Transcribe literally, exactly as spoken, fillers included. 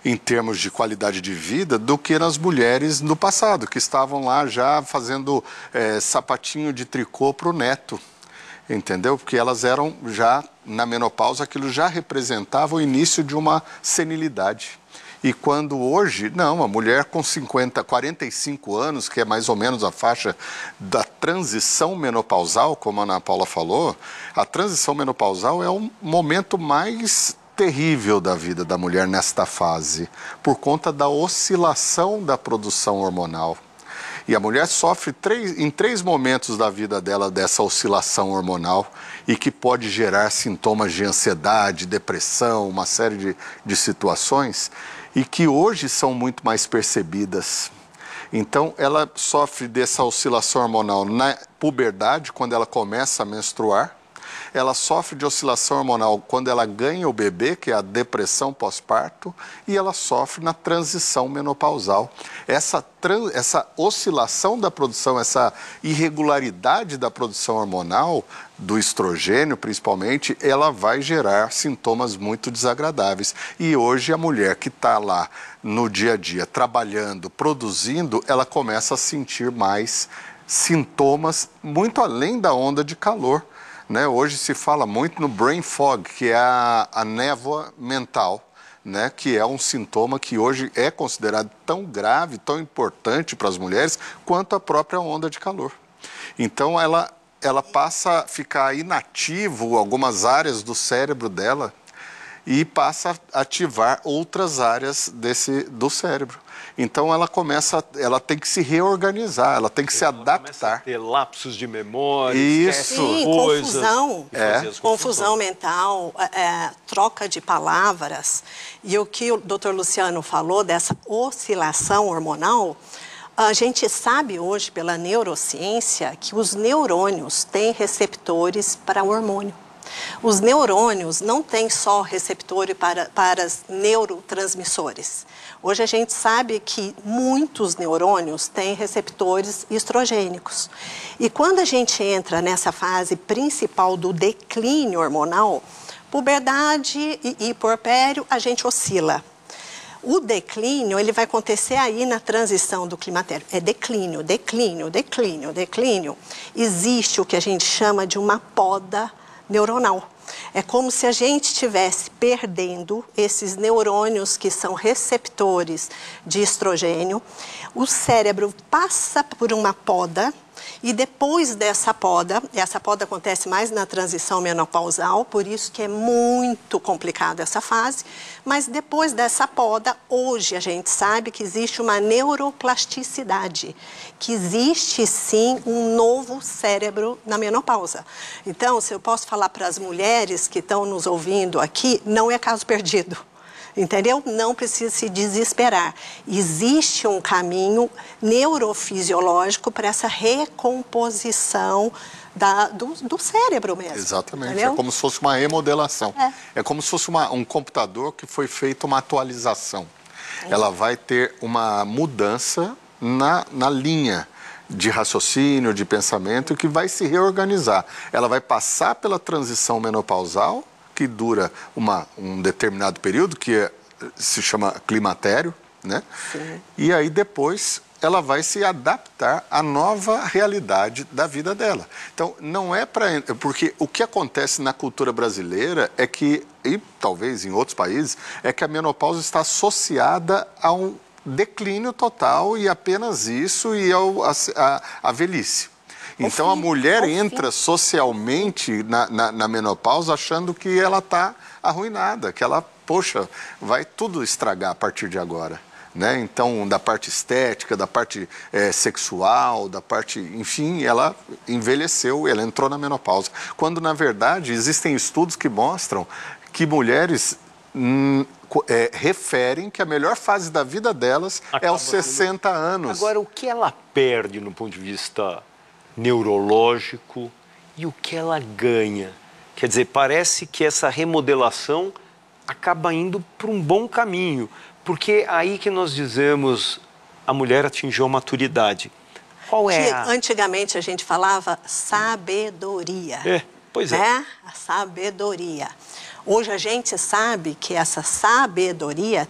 em termos de qualidade de vida, do que nas mulheres no passado, que estavam lá já fazendo é, sapatinho de tricô para o neto, entendeu? Porque elas eram já, na menopausa, aquilo já representava o início de uma senilidade. E quando hoje, não, a mulher com cinquenta, quarenta e cinco anos, que é mais ou menos a faixa da transição menopausal, como a Ana Paula falou, a transição menopausal é um momento mais terrível da vida da mulher nesta fase, por conta da oscilação da produção hormonal. E a mulher sofre três, em três momentos da vida dela dessa oscilação hormonal e que pode gerar sintomas de ansiedade, depressão, uma série de, de situações e que hoje são muito mais percebidas. Então, ela sofre dessa oscilação hormonal na puberdade, quando ela começa a menstruar. Ela sofre de oscilação hormonal quando ela ganha o bebê, que é a depressão pós-parto, e ela sofre na transição menopausal. Essa, trans, essa oscilação da produção, essa irregularidade da produção hormonal, do estrogênio principalmente, ela vai gerar sintomas muito desagradáveis. E hoje a mulher que está lá no dia a dia, trabalhando, produzindo, ela começa a sentir mais sintomas muito além da onda de calor. Né? Hoje se fala muito no brain fog, que é a, a névoa mental, né? Que é um sintoma que hoje é considerado tão grave, tão importante para as mulheres, quanto a própria onda de calor. Então, ela, ela passa a ficar inativo algumas áreas do cérebro dela e passa a ativar outras áreas desse, do cérebro. Então ela começa, ela tem que se reorganizar, ela tem que ela se adaptar. Começa a ter lapsos de memória, isso, Sim, coisas, confusão, é. confusão mental, é, troca de palavras. E o que o doutor Luciano falou dessa oscilação hormonal, a gente sabe hoje pela neurociência que os neurônios têm receptores para o hormônio. Os neurônios não têm só receptor para, para neurotransmissores. Hoje a gente sabe que muitos neurônios têm receptores estrogênicos. E quando a gente entra nessa fase principal do declínio hormonal, puberdade e puerpério, a gente oscila. O declínio, ele vai acontecer aí na transição do climatério. É declínio, declínio, declínio, declínio. Existe o que a gente chama de uma poda neuronal. É como se a gente estivesse perdendo esses neurônios que são receptores de estrogênio. O cérebro passa por uma poda e depois dessa poda, essa poda acontece mais na transição menopausal, por isso que é muito complicado essa fase, mas depois dessa poda, hoje a gente sabe que existe uma neuroplasticidade, que existe sim um novo cérebro na menopausa. Então, se eu posso falar para as mulheres que estão nos ouvindo aqui, não é caso perdido. Entendeu? Não precisa se desesperar. Existe um caminho neurofisiológico para essa recomposição da, do, do cérebro mesmo. Exatamente. Entendeu? É como se fosse uma remodelação. É, é como se fosse uma, um computador que foi feita uma atualização. É. Ela vai ter uma mudança na, na linha de raciocínio, de pensamento, que vai se reorganizar. Ela vai passar pela transição menopausal, que dura uma, um determinado período, que é, se chama climatério, né? Sim. E aí depois ela vai se adaptar à nova realidade da vida dela. Então, não é para... Porque o que acontece na cultura brasileira é que, e talvez em outros países, é que a menopausa está associada a um declínio total e apenas isso e ao, a, a, a velhice. Então, a mulher entra socialmente na, na, na menopausa achando que ela está arruinada, que ela, poxa, vai tudo estragar a partir de agora. Né? Então, da parte estética, da parte é, sexual, da parte... Enfim, ela envelheceu, ela entrou na menopausa. Quando, na verdade, existem estudos que mostram que mulheres... Hum, É, referem que a melhor fase da vida delas Acaba é aos sessenta anos. Agora, o que ela perde no ponto de vista neurológico e o que ela ganha? Quer dizer, parece que essa remodelação acaba indo para um bom caminho, porque aí que nós dizemos a mulher atingiu a maturidade. Qual é que a... antigamente a gente falava sabedoria. É, pois é. Né? A sabedoria. Hoje a gente sabe que essa sabedoria